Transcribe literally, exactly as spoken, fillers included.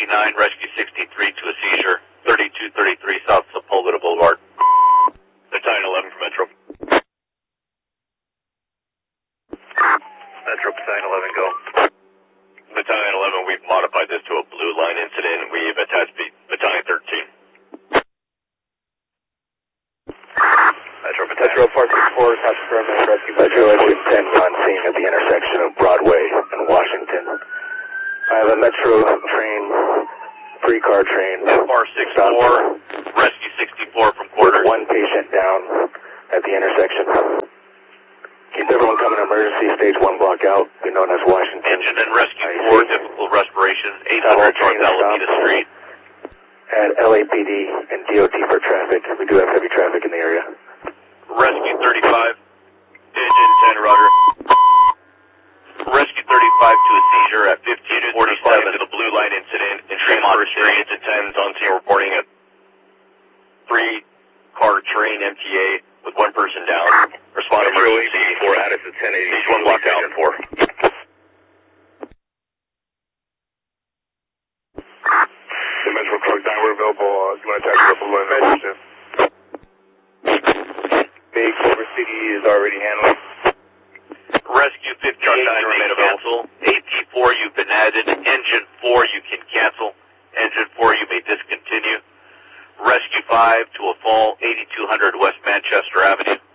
sixty-nine, Rescue sixty-three to a seizure, thirty-two thirty-three South Sepulveda Boulevard. Battalion eleven from Metro. Metro, Battalion eleven, go. Battalion eleven, we've modified this to a blue line incident, and we've attached Battalion thirteen. Metro, Metro four six four, South Affirmative, Rescue. Metro Rescue ten on scene at the intersection of Broadway and Washington. I have a Metro train, three-car train. F R sixty-four, Rescue sixty-four from quarters. One patient down at the intersection. Keep everyone coming emergency, stage one block out, be known as Washington. Engine and Rescue four, difficult respiration, eight hundred North Alameda Street. At L A P D and D O T for traffic. We do have heavy traffic in the area. Rescue thirty-five, engine ten rudder. Rescue thirty-five to a seizure at fifteen forty-seven to the blue line incident in Tremont Street. Engine ten's on scene reporting a three-car train M T A with one person down. Respond emergency. four Addison ten eighty. Stage one block out. four. The Metro truck down, we're available. Uh, you want to attack the blue line Metro? Big Silver City is already handling. Rescue fifty-eight remain available. A T four, you've been added. Engine four, you can cancel. Engine four, you may discontinue. Rescue five to a fall, eighty-two hundred West Manchester Avenue.